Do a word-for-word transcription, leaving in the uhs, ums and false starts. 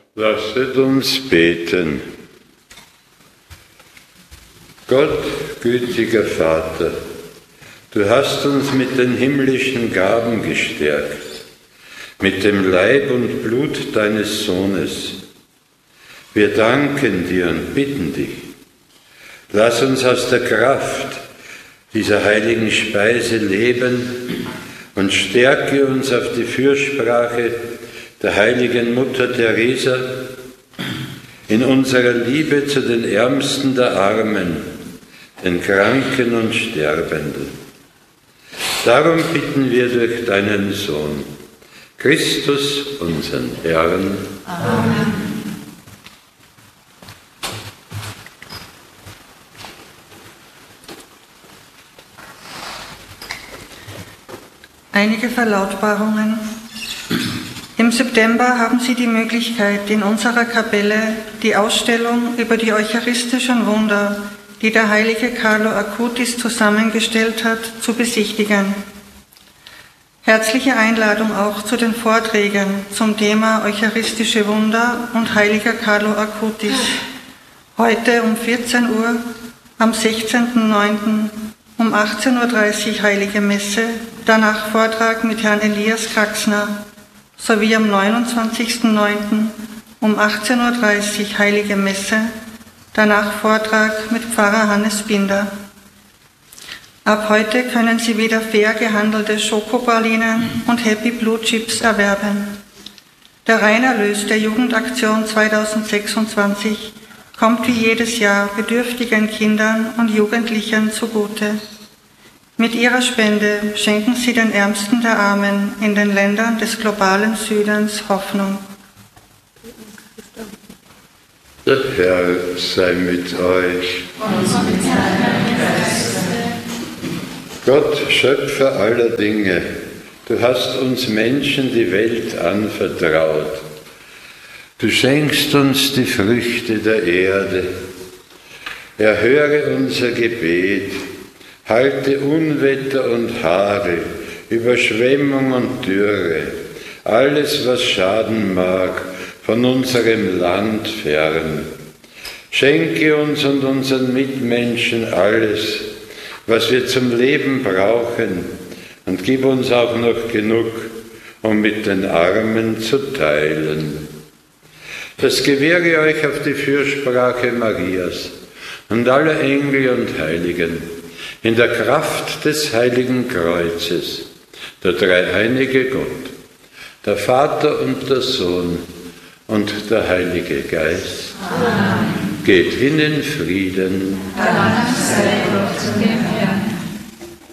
Lasset uns beten. Gott, gütiger Vater, du hast uns mit den himmlischen Gaben gestärkt, mit dem Leib und Blut deines Sohnes. Wir danken dir und bitten dich, lass uns aus der Kraft dieser heiligen Speise leben und stärke uns auf die Fürsprache der heiligen Mutter Teresa in unserer Liebe zu den Ärmsten der Armen, den Kranken und Sterbenden. Darum bitten wir durch deinen Sohn, Christus, unseren Herrn. Amen. Einige Verlautbarungen. Im September haben Sie die Möglichkeit, in unserer Kapelle die Ausstellung über die eucharistischen Wunder, die der heilige Carlo Acutis zusammengestellt hat, zu besichtigen. Herzliche Einladung auch zu den Vorträgen zum Thema Eucharistische Wunder und heiliger Carlo Acutis. Heute um vierzehn Uhr, am sechzehnten neunten um achtzehn Uhr dreißig Heilige Messe, danach Vortrag mit Herrn Elias Kraxner, sowie am neunundzwanzigsten neunten um achtzehn Uhr dreißig Heilige Messe, danach Vortrag mit Pfarrer Hannes Binder. Ab heute können Sie wieder fair gehandelte Schokopralinen und Happy Blue Chips erwerben. Der Reinerlös der Jugendaktion zweitausendsechsundzwanzig kommt wie jedes Jahr bedürftigen Kindern und Jugendlichen zugute. Mit ihrer Spende schenken Sie den Ärmsten der Armen in den Ländern des globalen Südens Hoffnung. Der Herr sei mit euch. Und mit deinem Geiste. Gott, Schöpfer aller Dinge, du hast uns Menschen die Welt anvertraut. Du schenkst uns die Früchte der Erde. Erhöre unser Gebet, halte Unwetter und Haare, Überschwemmung und Dürre, alles, was schaden mag, von unserem Land fern. Schenke uns und unseren Mitmenschen alles, was wir zum Leben brauchen, und gib uns auch noch genug, um mit den Armen zu teilen. Das gewähre euch auf die Fürsprache Marias und aller Engel und Heiligen, in der Kraft des heiligen Kreuzes, der dreieinige Gott, der Vater und der Sohn und der Heilige Geist. Amen. Geht hin in Frieden. Dank sei Gott.